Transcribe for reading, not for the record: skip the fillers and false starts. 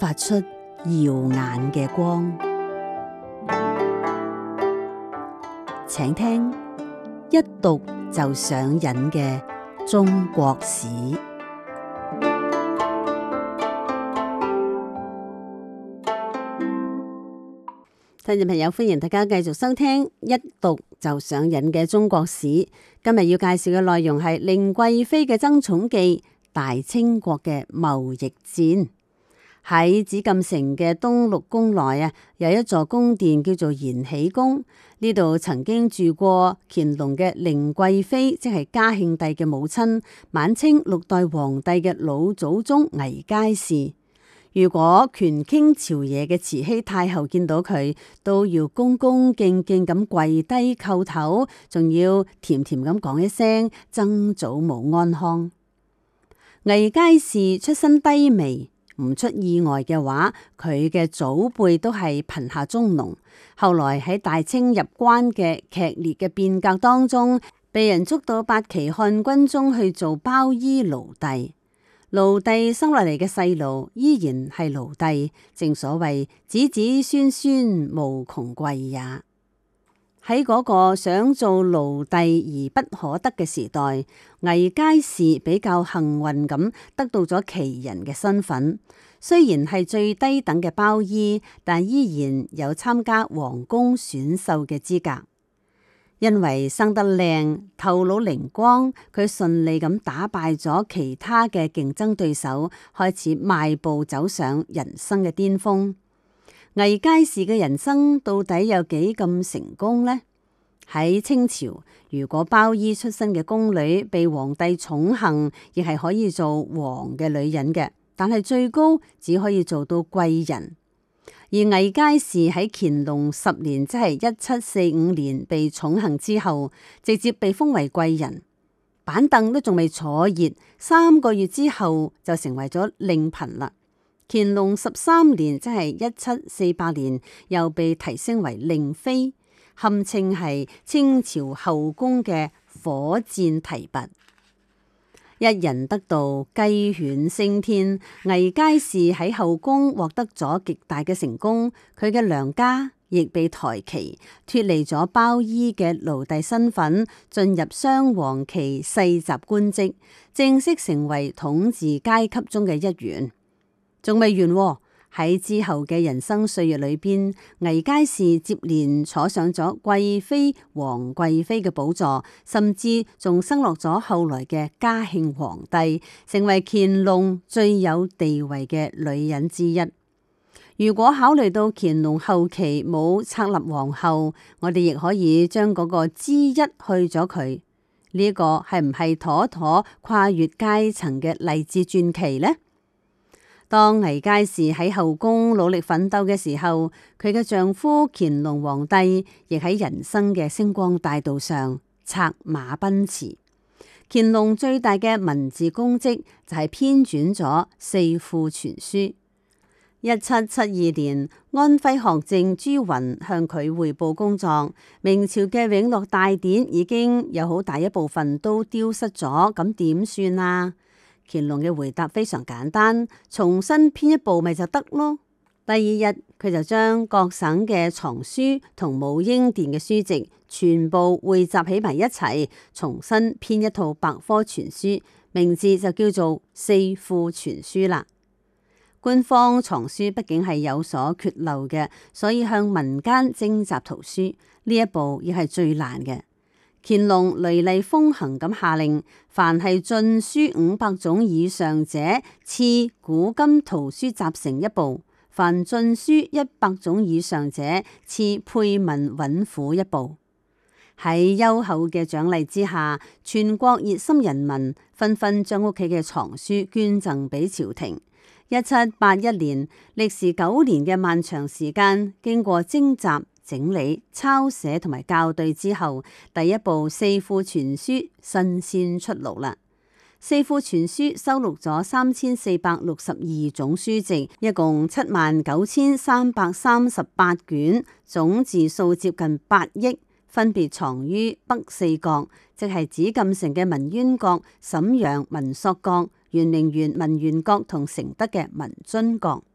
發出耀眼嘅光。請聽一讀就上癮嘅中國史。聽眾朋友，歡迎大家繼續收聽一讀就上癮嘅中國史。今日要介紹嘅內容係令貴妃嘅爭寵記，大清國嘅貿易戰。喺紫禁城嘅東六宮內啊，有一座宮殿叫做延禧宮。呢度曾經住過乾隆嘅寧貴妃，即係嘉慶帝嘅母親，晚清6代皇帝嘅老祖宗魏佳氏。如果權傾朝野嘅慈禧太后見到佢，都要恭恭敬敬咁跪低叩頭，仲要甜甜咁講一聲曾祖母安康。魏佳氏出身低微，唔出意外嘅話，佢嘅祖輩都係貧下中農。後來喺大清入關嘅劇烈嘅變革當中，被人捉到八旗漢軍中去做包衣奴隸。奴隸生落嚟嘅細路依然係奴隸，正所謂子子孫孫無窮貴也。喺嗰個想做奴隸而不可得嘅時代，魏佳氏比較幸運咁得到咗旗人嘅身份。雖然係最低等嘅包衣，但依然有參加皇宮選秀嘅資格。因為生得靚，頭腦靈光，佢順利咁打敗咗其他嘅競爭對手，開始邁步走上人生嘅巔峰。魏佳氏嘅人生到底有幾咁成功呢？喺清朝，如果包衣出身嘅宮女被皇帝寵幸，亦係可以做皇嘅女人嘅，但係最高只可以做到貴人。而魏佳氏喺乾隆10年，即係1745年被寵幸之後，直接被封為貴人，板凳都仲未坐熱，3個月之後就成為咗令嬪啦。乾隆13年，即係1748年，又被提升為令妃，堪稱係清朝後宮嘅火箭提拔。一人得道，雞犬升天。魏佳氏喺後宮獲得咗極大嘅成功，佢嘅娘家亦被抬旗，脫離咗包衣嘅奴隸身份，進入雙黃旗世襲官職，正式成為統治階級中嘅一員。仲未完喎。喺之後嘅人生歲月裏邊，魏佳氏接連坐上咗貴妃、皇貴妃嘅寶座，甚至仲生落咗後來嘅嘉慶皇帝，成為乾隆最有地位嘅女人之一。如果考慮到乾隆後期冇冊立皇后，我哋亦可以將嗰個之一去咗佢。呢個係唔係妥妥跨越階層嘅勵志傳奇呢？當魏佳氏喺後宮努力奮鬥嘅時候，佢嘅丈夫乾隆皇帝亦喺人生嘅星光大道上策馬奔馳。乾隆最大嘅文字功績就係編纂咗《四庫全書》。1772年，安徽學政朱雲向佢匯報工作，明朝嘅永樂大典已經有好大一部分都丟失咗，咁點算啊？乾隆嘅回答非常簡單，重新編一部咪就得咯。第二日，佢就將各省嘅藏書同武英殿嘅書籍全部匯集起埋一齊，重新編一套百科全書，名字就叫做《四庫全書》啦。官方藏書畢竟係有所缺漏嘅，所以向民間徵集圖書呢一步亦係最難嘅。乾隆雷厲風行咁下令，凡係進書500種以上者，賜古今圖書集成一部；凡進書100種以上者，賜配文韻庫一部。喺優厚嘅獎勵之下，全國熱心人民紛紛將屋企嘅藏書捐贈俾朝廷。1781年，歷時9年嘅漫長時間，經過徵集、整理、抄寫同埋校對之後，第一部四庫全書新鮮出爐啦。四庫全書收錄咗3462種書籍，一共79338卷，總字數接近8億，分別藏於北四國，即係紫禁城嘅文淵閣、瀋陽文朔閣、圓明園文淵閣同承德嘅文津閣。